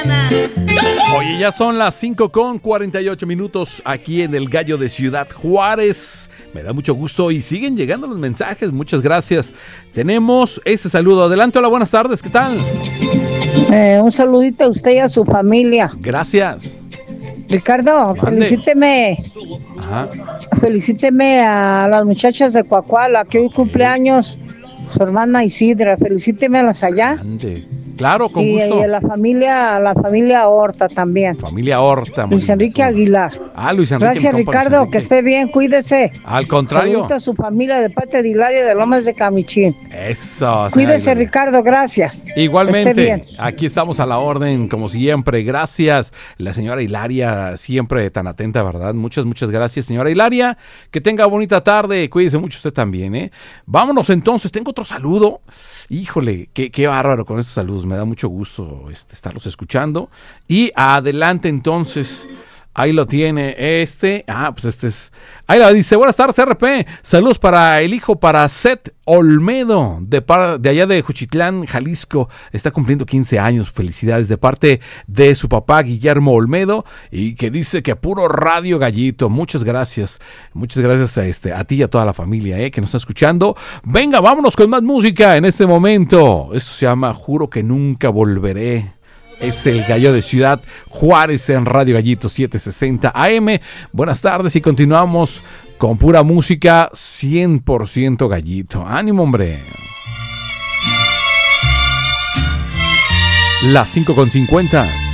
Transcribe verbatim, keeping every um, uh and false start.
mañanas. Oye, ya son las cinco con cuarenta y ocho minutos aquí en el Gallo de Ciudad Juárez. Me da mucho gusto y siguen llegando los mensajes. Muchas gracias. Tenemos este saludo. Adelante, hola, buenas tardes. ¿Qué tal? Eh, un saludito a usted y a su familia. Gracias. Ricardo, Mande. felicíteme. Ajá. Felicíteme a las muchachas de Coahuila, que hoy cumpleaños su hermana Isidra. Felicíteme a las allá. Ande. Claro, con y, gusto. y a la familia, a la familia Horta también. Familia Horta. Luis Enrique Aguilar. Ah, Luis Enrique. Gracias, Ricardo, que esté bien, cuídese. Al contrario. Saludito a su familia de parte de Hilaria de Lomas de Camichín. Eso. Cuídese, Ricardo, gracias. Igualmente, esté bien. Aquí estamos a la orden, como siempre. Gracias, la señora Hilaria, siempre tan atenta, ¿verdad? Muchas, muchas gracias, señora Hilaria. Que tenga bonita tarde, cuídese mucho usted también, ¿eh? Vámonos entonces, tengo otro saludo. Híjole, qué, qué bárbaro con estos saludos, me da mucho gusto este, estarlos escuchando. Y adelante entonces, ahí lo tiene este, ah, pues este es, ahí la dice, buenas tardes R P, saludos para el hijo, para Seth Olmedo, de, par, de allá de Juchitlán, Jalisco, está cumpliendo quince años, felicidades de parte de su papá Guillermo Olmedo, y que dice que puro radio Gallito, muchas gracias, muchas gracias a, este, a ti y a toda la familia eh, que nos está escuchando. Venga, vámonos con más música en este momento, esto se llama Juro que nunca volveré. Es el Gallo de Ciudad Juárez en Radio Gallito setecientos sesenta A M. Buenas tardes y continuamos con pura música cien por ciento Gallito. ¡Ánimo, hombre! Las cinco con cincuenta.